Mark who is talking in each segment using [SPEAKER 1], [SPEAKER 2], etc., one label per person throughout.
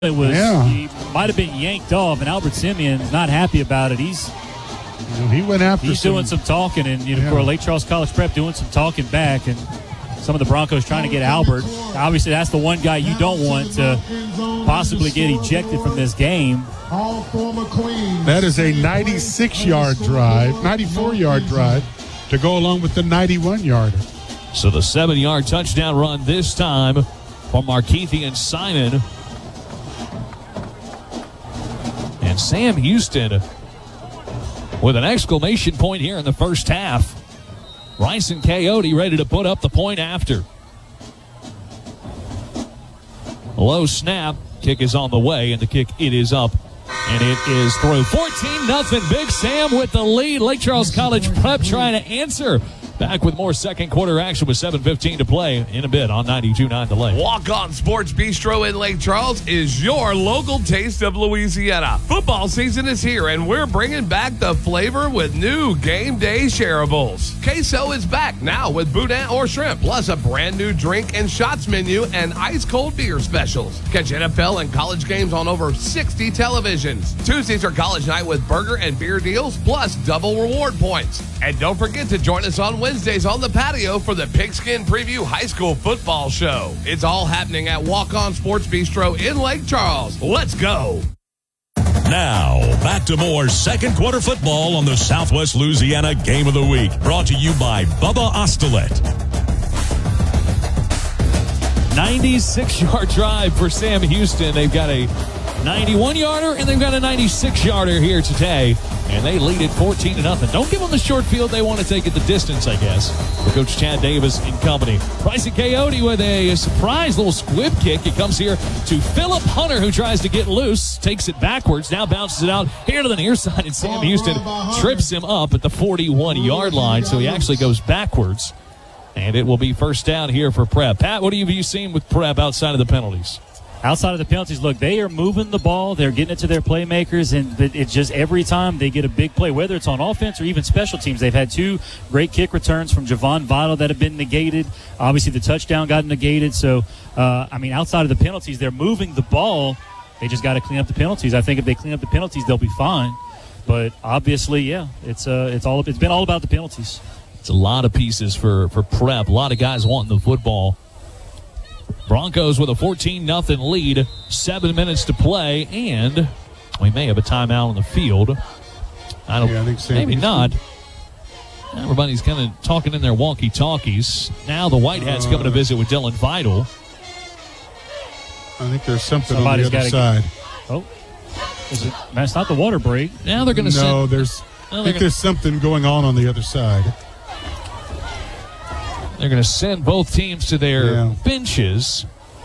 [SPEAKER 1] He might have been yanked off, and Albert Simeon's not happy about it. He's doing some talking, and for Lake Charles College Prep, doing some talking back, and some of the Broncos trying to get Albert. Obviously, that's the one guy you don't want to possibly get ejected from this game.
[SPEAKER 2] That is a 96-yard drive, 94-yard drive to go along with the 91-yarder.
[SPEAKER 3] So the 7-yard touchdown run this time for Markeithian Simon. And Sam Houston with an exclamation point here in the first half. Bryson Coyote ready to put up the point after. Low snap. Kick is on the way, and the kick, it is up. And it is through. 14-0. Big Sam with the lead. Lake Charles College Prep trying to answer. Back with more second quarter action with 7:15 to play in a bit on 92.9 The Lake.
[SPEAKER 4] Walk On Sports Bistro in Lake Charles is your local taste of Louisiana. Football season is here, and we're bringing back the flavor with new game day shareables. Queso is back now with boudin or shrimp, plus a brand new drink and shots menu and ice cold beer specials. Catch NFL and college games on over 60 televisions. Tuesdays are college night with burger and beer deals, plus double reward points. And don't forget to join us on Wednesdays on the patio for the Pigskin Preview High School Football Show. It's all happening at Walk On Sports Bistro in Lake Charles. Let's go.
[SPEAKER 5] Now, back to more second quarter football on the Southwest Louisiana Game of the Week. Brought to you by Bubba Ostelet.
[SPEAKER 3] 96-yard drive for Sam Houston. They've got a 91-yarder, and they've got a 96-yarder here today. And they lead it 14-0. Don't give them the short field. They want to take it the distance, I guess, for Coach Chad Davis and company. Bryson Coyote with a surprise little squib kick. It comes here to Philip Hunter, who tries to get loose, takes it backwards, now bounces it out here to the near side, and Sam Houston trips him up at the 41-yard line, so he actually goes backwards. And it will be first down here for Prep. Pat, what have you seen with Prep outside of the penalties?
[SPEAKER 1] Outside of the penalties, look, they are moving the ball. They're getting it to their playmakers, and it's just every time they get a big play, whether it's on offense or even special teams. They've had two great kick returns from Javon Vital that have been negated. Obviously, the touchdown got negated. So, outside of the penalties, they're moving the ball. They just got to clean up the penalties. I think if they clean up the penalties, they'll be fine. But obviously, it's been all about the penalties.
[SPEAKER 3] It's a lot of pieces for Prep. A lot of guys wanting the football. Broncos with a 14-0 lead, 7 minutes to play, and we may have a timeout on the field. I think so. Maybe not. Everybody's kind of talking in their walkie-talkies. Now the White Hats coming to visit with Dylan Vital.
[SPEAKER 2] I think there's something on the other side.
[SPEAKER 1] That's not the water break.
[SPEAKER 3] Now they're going to
[SPEAKER 2] I think there's something going on the other side.
[SPEAKER 3] They're going to send both teams to their benches.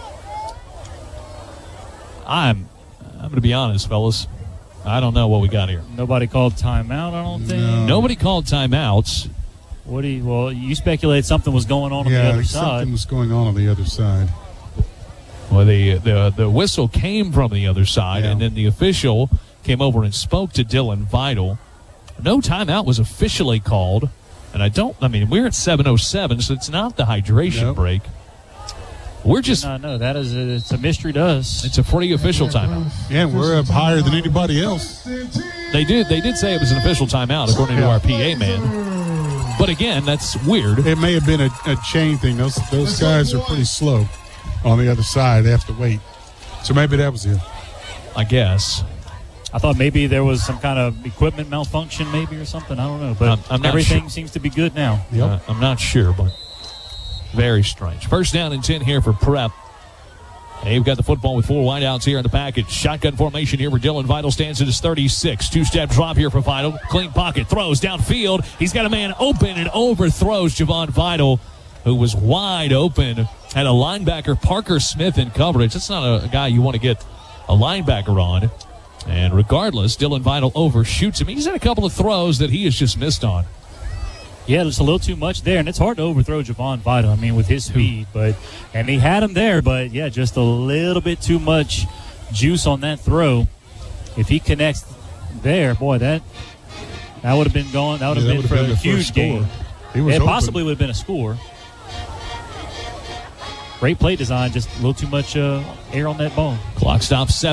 [SPEAKER 3] I'm going to be honest, fellas. I don't know what we got here.
[SPEAKER 1] Nobody called timeout, I don't think.
[SPEAKER 2] No.
[SPEAKER 3] Nobody called timeouts.
[SPEAKER 1] You speculate something was going on the other side.
[SPEAKER 2] Something was going on the other side.
[SPEAKER 3] Well, the whistle came from the other side, and then the official came over and spoke to Dylan Vital. No timeout was officially called. And we're at 7:07, so it's not the hydration break. We're just...
[SPEAKER 1] No, it's a mystery to us.
[SPEAKER 3] It's a free official timeout.
[SPEAKER 2] Yeah, we're up higher than anybody else.
[SPEAKER 3] They did say it was an official timeout, according to our PA man. But again, that's weird.
[SPEAKER 2] It may have been a chain thing. Those guys are pretty slow on the other side. They have to wait. So maybe that was it.
[SPEAKER 3] I guess.
[SPEAKER 1] I thought maybe there was some kind of equipment malfunction maybe or something. I don't know. But everything seems to be good now.
[SPEAKER 3] I'm not sure, but very strange. First down and 10 here for Prep. They've got the football with 4 wideouts here in the package. Shotgun formation here for Dylan Vital. Stands at his 36. Two-step drop here for Vital. Clean pocket. Throws downfield. He's got a man open and overthrows Javon Vital, who was wide open. Had a linebacker, Parker Smith, in coverage. That's not a guy you want to get a linebacker on. And regardless, Dylan Vital overshoots him. He's had a couple of throws that he has just missed on.
[SPEAKER 1] Yeah, there's a little too much there, and it's hard to overthrow Javon Vital, with his speed. And he had him there, but, just a little bit too much juice on that throw. If he connects there, boy, that would have been going. That would have been for a huge game. It possibly would have been a score. Great play design, just a little too much air on that ball.
[SPEAKER 3] Clock stops 7.